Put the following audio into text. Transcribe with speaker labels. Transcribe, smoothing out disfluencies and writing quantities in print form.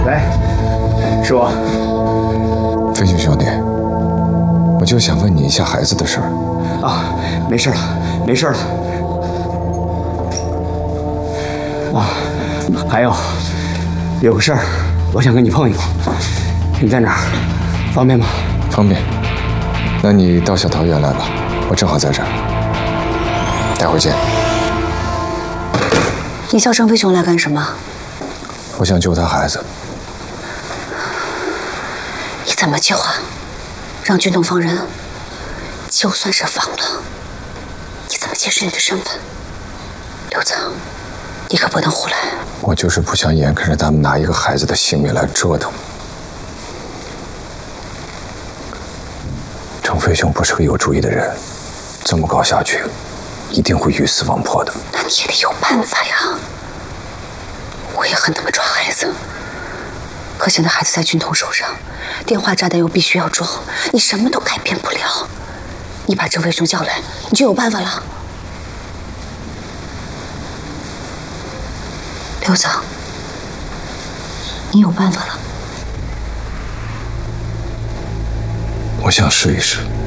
Speaker 1: 喂，是我。
Speaker 2: 飞行兄弟，我就想问你一下孩子的事儿。
Speaker 1: 啊，没事了，没事了。啊，还有个事儿，我想跟你碰一碰。你在哪儿？方便吗？
Speaker 2: 方便。那你到小桃园来吧，我正好在这儿。待会儿见。
Speaker 3: 你叫郑飞雄来干什么？
Speaker 2: 我想救他孩子。
Speaker 3: 你怎么救啊？让军统放人？就算是放了，你怎么解释你的身份？刘子，你可不能胡来。
Speaker 2: 我就是不想眼看着他们拿一个孩子的性命来折腾。郑飞雄不是个有主意的人，这么搞下去，一定会鱼死网破的。
Speaker 3: 那你也得有办法呀。我也恨他们抓孩子，可现在孩子在军统手上，电话炸弹又必须要装，你什么都改变不了。你把郑飞雄叫来，你就有办法了。刘子，你有办法了。
Speaker 2: 我想试一试。